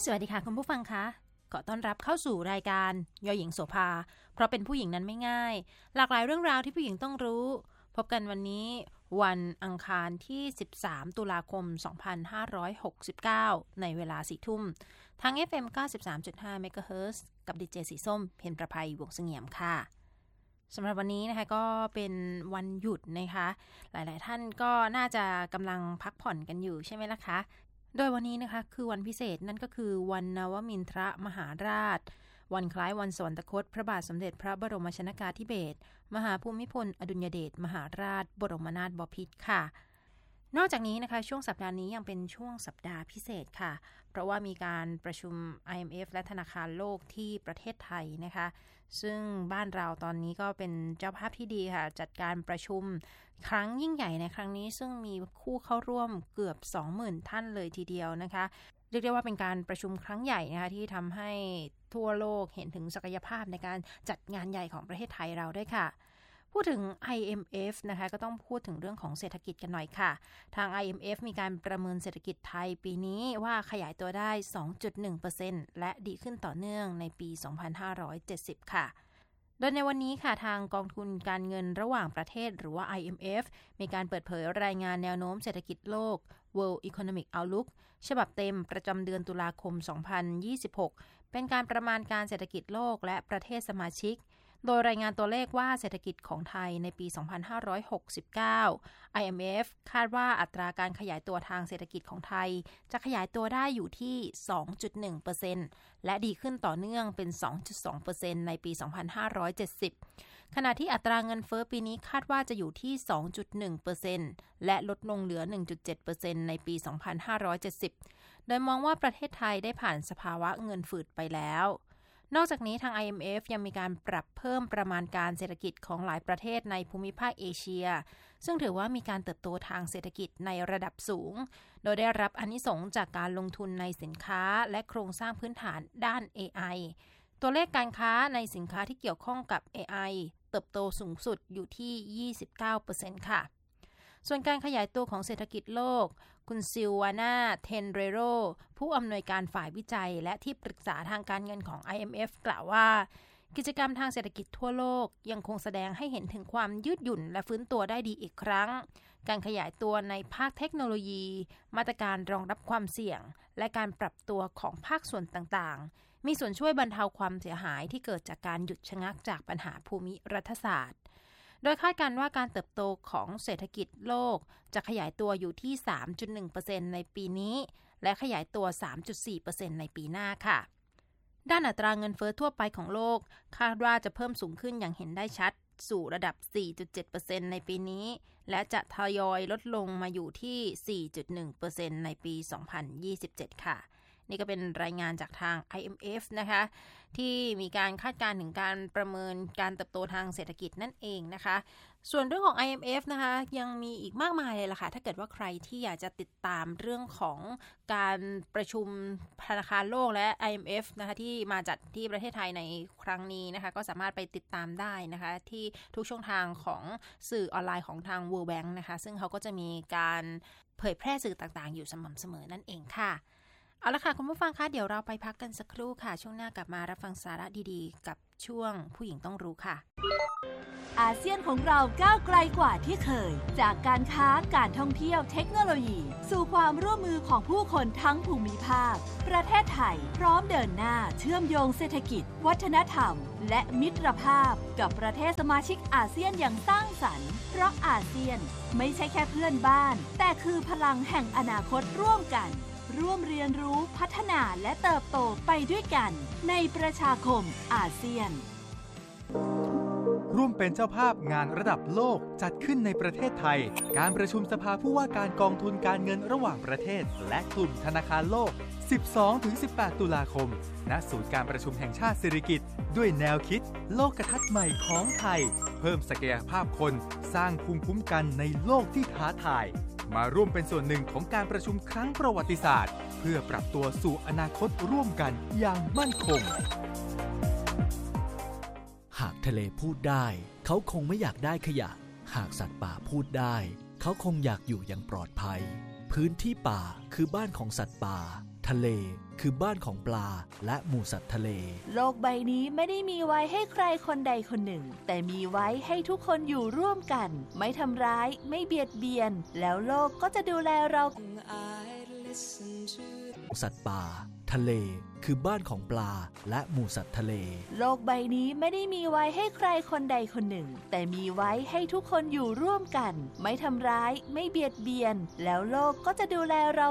สวัสดีค่ะคุณผู้ฟังคะขอต้อนรับเข้าสู่รายการยอหญิงโสภาเพราะเป็นผู้หญิงนั้นไม่ง่ายหลากหลายเรื่องราวที่ผู้หญิงต้องรู้พบกันวันนี้วันอังคารที่13ตุลาคม2569ในเวลา 4 ทุ่มทาง FM 93.5 MHz กับดีเจสีส้มเพ็ญประภัยวงศ์เสงี่ยมค่ะสำหรับวันนี้นะคะก็เป็นวันหยุดนะคะหลายๆท่านก็น่าจะกำลังพักผ่อนกันอยู่ใช่ไหมล่ะคะโดยวันนี้นะคะคือวันพิเศษนั่นก็คือวันนวมินทรมหาราชวันคล้ายวันสวรรคตพระบาทสมเด็จพระบรมชนกาธิเบศรมหาภูมิพลอดุลยเดชมหาราชบรมนาถบพิตรค่ะนอกจากนี้นะคะช่วงสัปดาห์นี้ยังเป็นช่วงสัปดาห์พิเศษค่ะเพราะว่ามีการประชุม IMF และธนาคารโลกที่ประเทศไทยนะคะซึ่งบ้านเราตอนนี้ก็เป็นเจ้าภาพที่ดีค่ะจัดการประชุมครั้งยิ่งใหญ่ในครั้งนี้ซึ่งมีผู้เข้าร่วมเกือบ 20,000 ท่านเลยทีเดียวนะคะเรียกได้ว่าเป็นการประชุมครั้งใหญ่นะคะที่ทำให้ทั่วโลกเห็นถึงศักยภาพในการจัดงานใหญ่ของประเทศไทยเราด้วยค่ะพูดถึง IMF นะคะก็ต้องพูดถึงเรื่องของเศรษฐกิจกันหน่อยค่ะทาง IMF มีการประเมินเศรษฐกิจไทยปีนี้ว่าขยายตัวได้ 2.1% และดีขึ้นต่อเนื่องในปี 2570 ค่ะโดยในวันนี้ค่ะทางกองทุนการเงินระหว่างประเทศหรือว่า IMF มีการเปิดเผยรายงานแนวโน้มเศรษฐกิจโลก World Economic Outlook ฉบับเต็มประจำเดือนตุลาคม 2026 เป็นการประมาณการเศรษฐกิจโลกและประเทศสมาชิกโดยรายงานตัวเลขว่าเศรษฐกิจของไทยในปี 2569 IMF คาดว่าอัตราการขยายตัวทางเศรษฐกิจของไทยจะขยายตัวได้อยู่ที่ 2.1% และดีขึ้นต่อเนื่องเป็น 2.2% ในปี 2570 ขณะที่อัตราเงินเฟ้อปีนี้คาดว่าจะอยู่ที่ 2.1% และลดลงเหลือ 1.7% ในปี 2570 โดยมองว่าประเทศไทยได้ผ่านสภาวะเงินฝืดไปแล้วนอกจากนี้ทาง IMF ยังมีการปรับเพิ่มประมาณการเศรษฐกิจของหลายประเทศในภูมิภาคเอเชียซึ่งถือว่ามีการเติบโตทางเศรษฐกิจในระดับสูงโดยได้รับอานิสงส์จากการลงทุนในสินค้าและโครงสร้างพื้นฐานด้าน AI ตัวเลขการค้าในสินค้าที่เกี่ยวข้องกับ AI เติบโตสูงสุดอยู่ที่ 29% ค่ะส่วนการขยายตัวของเศรษฐกิจโลกคุณซิลวาน่าเทนเรโรผู้อำนวยการฝ่ายวิจัยและที่ปรึกษาทางการเงินของ IMF กล่าวว่ากิจกรรมทางเศรษฐกิจทั่วโลกยังคงแสดงให้เห็นถึงความยืดหยุ่นและฟื้นตัวได้ดีอีกครั้งการขยายตัวในภาคเทคโนโลยีมาตรการรองรับความเสี่ยงและการปรับตัวของภาคส่วนต่างๆมีส่วนช่วยบรรเทาความเสียหายที่เกิดจากการหยุดชะงักจากปัญหาภูมิรัฐศาสตร์โดยคาดการณ์ว่าการเติบโตของเศรษฐกิจโลกจะขยายตัวอยู่ที่ 3.1% ในปีนี้และขยายตัว 3.4% ในปีหน้าค่ะด้านอัตราเงินเฟ้อทั่วไปของโลกคาดว่าจะเพิ่มสูงขึ้นอย่างเห็นได้ชัดสู่ระดับ 4.7% ในปีนี้และจะทยอยลดลงมาอยู่ที่ 4.1% ในปี 2027 ค่ะนี่ก็เป็นรายงานจากทาง IMF นะคะที่มีการคาดการณ์ถึงการประเมินการเติบโตทางเศรษฐกิจนั่นเองนะคะส่วนเรื่องของ IMF นะคะยังมีอีกมากมายเลยล่ะค่ะถ้าเกิดว่าใครที่อยากจะติดตามเรื่องของการประชุมธนาคารโลกและ IMF นะคะที่มาจัดที่ประเทศไทยในครั้งนี้นะคะก็สามารถไปติดตามได้นะคะที่ทุกช่องทางของสื่อออนไลน์ของทาง World Bank นะคะซึ่งเขาก็จะมีการเผยแพร่สื่อต่างๆอยู่สม่ำเสมอนั่นเองค่ะเอาละค่ะคุณผู้ฟังคะเดี๋ยวเราไปพักกันสักครู่ค่ะช่วงหน้ากลับมารับฟังสาระดีๆกับช่วงผู้หญิงต้องรู้ค่ะอาเซียนของเราก้าวไกลกว่าที่เคยจากการค้าการท่องเที่ยวเทคโนโลยีสู่ความร่วมมือของผู้คนทั้งภูมิภาคประเทศไทยพร้อมเดินหน้าเชื่อมโยงเศรษฐกิจวัฒนธรรมและมิตรภาพกับประเทศสมาชิกอาเซียนอย่างสร้างสรรค์เพราะอาเซียนไม่ใช่แค่เพื่อนบ้านแต่คือพลังแห่งอนาคตร่วมกันร่วมเรียนรู้พัฒนาและเติบโตไปด้วยกันในประชาคมอาเซียนร่วมเป็นเจ้าภาพงานระดับโลกจัดขึ้นในประเทศไทยการประชุมสภาผู้ว่าการกองทุนการเงินระหว่างประเทศและกลุ่มธนาคารโลก 12-18 ตุลาคมณศูนย์การประชุมแห่งชาติสิริกิติ์ด้วยแนวคิดโลกทัศน์ใหม่ของไทยเพิ่มศักยภาพคนสร้างภูมิคุ้มกันในโลกที่ท้าทายมาร่วมเป็นส่วนหนึ่งของการประชุมครั้งประวัติศาสตร์เพื่อปรับตัวสู่อนาคตร่วมกันอย่างมั่นคงหากทะเลพูดได้เขาคงไม่อยากได้ขยะหากสัตว์ป่าพูดได้เขาคงอยากอยู่อย่างปลอดภัยพื้นที่ป่าคือบ้านของสัตว์ป่าทะเลคือบ้านของปลาและหมูสัตว์ทะเลโลกใบนี้ไม่ได้มีไว้ให้ใครคนใดคนหนึ่งแต่มีไว้ให้ทุกคนอยู่ร่วมกันไม่ทำร้ายไม่เบียดเบียนแล้วโลกก็จะดูแลเราสัตว์ป่าทะเลคือบ้านของปลาและหมูสัตว์ทะเลโลกใบนี้ไม่ได้มีไว้ให้ใครคนใดคนหนึ่งแต่มีไว้ให้ทุกคนอยู่ร่วมกันไม่ทำร้ายไม่เบียดเบียนแล้วโลกก็จะดูแลเรา